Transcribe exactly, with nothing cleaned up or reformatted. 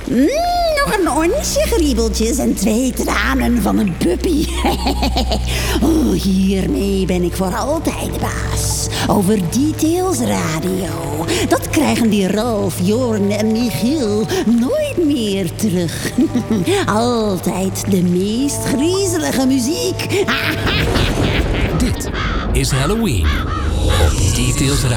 Mm, nog een onsje griebeltjes en twee tranen van een puppy. Oh, hiermee ben ik voor altijd de baas. Over Details Radio. Dat krijgen die Ralf, Jorn en Michiel nooit meer terug. Altijd de meest griezelige muziek. Dit is Halloween op Details Radio.